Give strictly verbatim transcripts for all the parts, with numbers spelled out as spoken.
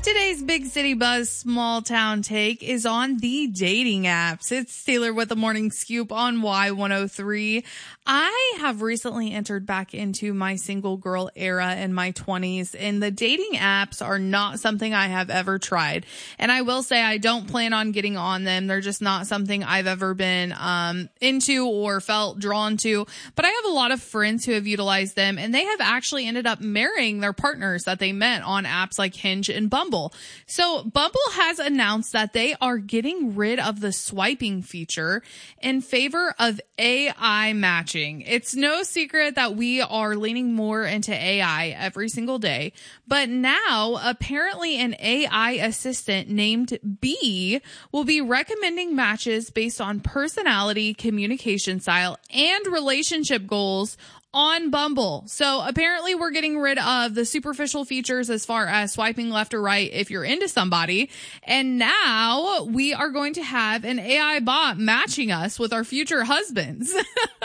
Today's Big City Buzz Small Town Take is on the dating apps. It's Taylor with the Morning Scoop on Y one oh three. I have recently entered back into my single girl era in my twenties, and the dating apps are not something I have ever tried. And I will say I don't plan on getting on them. They're just not something I've ever been um into or felt drawn to. But I have a lot of friends who have utilized them, and they have actually ended up marrying their partners that they met on apps like Hinge and Bumble. So Bumble has announced that they are getting rid of the swiping feature in favor of A I matching. It's no secret that we are leaning more into A I every single day, but now apparently an A I assistant named Bee will be recommending matches based on personality, communication style, and relationship goals on Bumble. So apparently we're getting rid of the superficial features as far as swiping left or right if you're into somebody. And now we are going to have an A I bot matching us with our future husbands.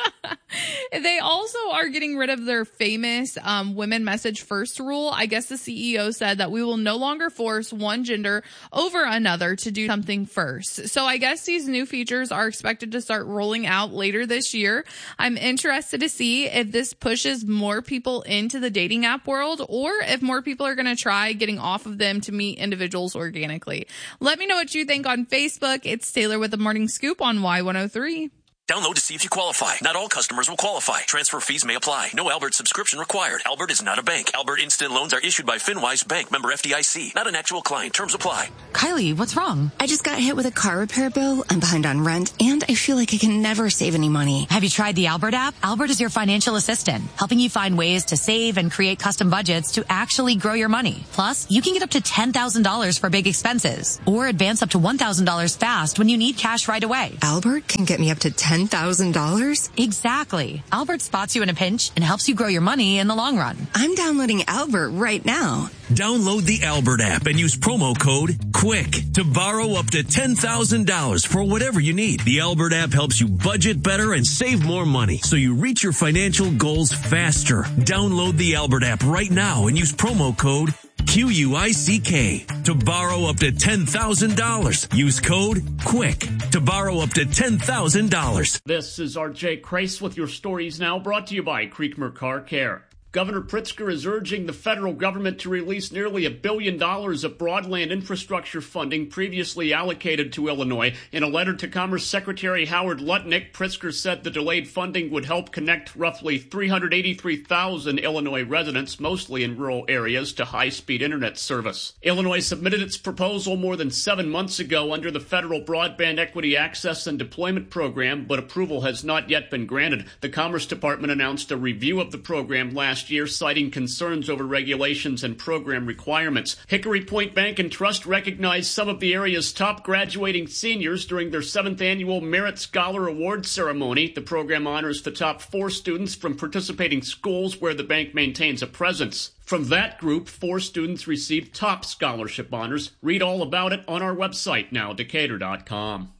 They also are getting rid of their famous um, women message first rule. I guess the C E O said that we will no longer force one gender over another to do something first. So I guess these new features are expected to start rolling out later this year. I'm interested to see if this pushes more people into the dating app world or if more people are going to try getting off of them to meet individuals organically. Let me know what you think on Facebook. It's Taylor with the Morning Scoop on Y one oh three. Download to see if you qualify. Not all customers will qualify. Transfer fees may apply. No Albert subscription required. Albert is not a bank. Albert Instant Loans are issued by FinWise Bank, member F D I C. Not an actual client. Terms apply. Kylie, what's wrong? I just got hit with a car repair bill. I'm behind on rent, and I feel like I can never save any money. Have you tried the Albert app? Albert is your financial assistant, helping you find ways to save and create custom budgets to actually grow your money. Plus, you can get up to ten thousand dollars for big expenses, or advance up to one thousand dollars fast when you need cash right away. Albert can get me up to ten thousand dollars? Exactly. Albert spots you in a pinch and helps you grow your money in the long run. I'm downloading Albert right now. Download the Albert app and use promo code QUICK to borrow up to ten thousand dollars for whatever you need. The Albert app helps you budget better and save more money so you reach your financial goals faster. Download the Albert app right now and use promo code Q U I C K to borrow up to ten thousand dollars. Use code QUICK to borrow up to ten thousand dollars. This is R J Crace with your stories now, brought to you by Creekmer Car Care. Governor Pritzker is urging the federal government to release nearly a billion dollars of broadband infrastructure funding previously allocated to Illinois. In a letter to Commerce Secretary Howard Lutnick, Pritzker said the delayed funding would help connect roughly three hundred eighty-three thousand Illinois residents, mostly in rural areas, to high-speed internet service. Illinois submitted its proposal more than seven months ago under the Federal Broadband Equity Access and Deployment Program, but approval has not yet been granted. The Commerce Department announced a review of the program last year, citing concerns over regulations and program requirements. Hickory Point Bank and Trust recognized some of the area's top graduating seniors during their seventh annual Merit Scholar Award ceremony. The program honors the top four students from participating schools where the bank maintains a presence. From that group, four students received top scholarship honors. Read all about it on our website, now decatur dot com.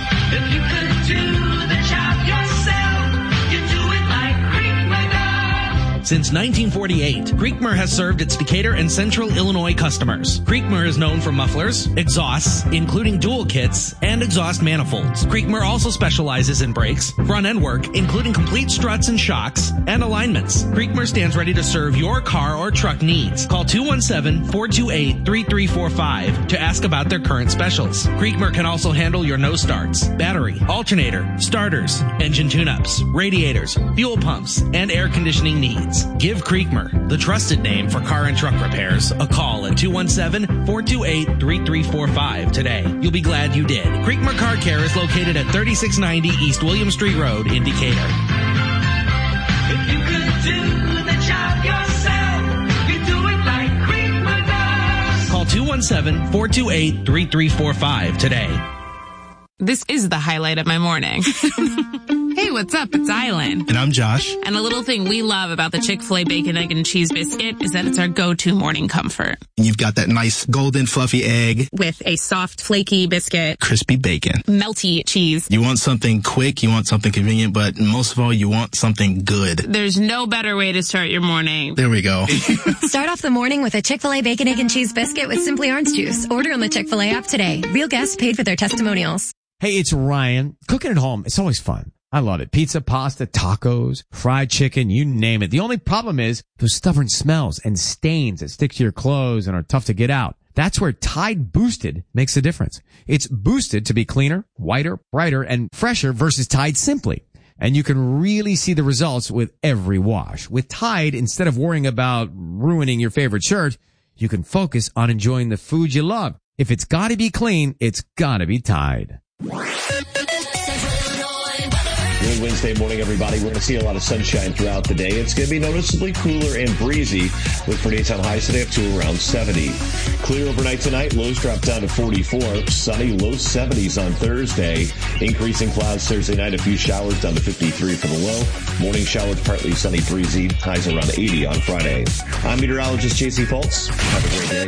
If you could do the job yourself, you do it like Creekmer does. Since nineteen forty-eight, Creekmer has served its Decatur and Central Illinois customers. Creekmer is known for mufflers, exhausts, including dual kits, and exhaust manifolds. Creekmer also specializes in brakes, front-end work, including complete struts and shocks, and alignments. Creekmer stands ready to serve your car or truck needs. Call two one seven, four two eight, three three four five to ask about their current specials. Creekmer can also handle your no starts, battery, alternator, starters, engine tune-ups, radiators, fuel pumps, and air conditioning needs. Give Creekmer, the trusted name for car and truck repairs, a call at two one seven, four two eight, three three four five today. You'll be glad you did. Creekmer Car Care is located at thirty-six ninety East William Street Road in Decatur. If you could do the job yourself, you do it like Creekmer does. Call two one seven, four two eight, three three four five today. This is the highlight of my morning. Hey, what's up? It's Island. And I'm Josh. And a little thing we love about the Chick-fil-A Bacon, Egg, and Cheese Biscuit is that it's our go-to morning comfort. You've got that nice golden fluffy egg. With a soft, flaky biscuit. Crispy bacon. Melty cheese. You want something quick, you want something convenient, but most of all, you want something good. There's no better way to start your morning. There we go. Start off the morning with a Chick-fil-A Bacon, Egg, and Cheese Biscuit with Simply Orange Juice. Order on the Chick-fil-A app today. Real guests paid for their testimonials. Hey, it's Ryan. Cooking at home, it's always fun. I love it. Pizza, pasta, tacos, fried chicken, you name it. The only problem is those stubborn smells and stains that stick to your clothes and are tough to get out. That's where Tide Boosted makes a difference. It's boosted to be cleaner, whiter, brighter, and fresher versus Tide Simply. And you can really see the results with every wash. With Tide, instead of worrying about ruining your favorite shirt, you can focus on enjoying the food you love. If it's gotta be clean, it's gotta be Tide. Good Wednesday morning, everybody. We're going to see a lot of sunshine throughout the day. It's going to be noticeably cooler and breezy with for daytime highs today up to around seventy. Clear overnight tonight. Lows drop down to forty-four. Sunny, low seventies on Thursday. Increasing clouds Thursday night. A few showers down to fifty-three for the low. Morning showers, partly sunny, breezy. Highs around eighty on Friday. I'm meteorologist J C Fultz. Have a great day.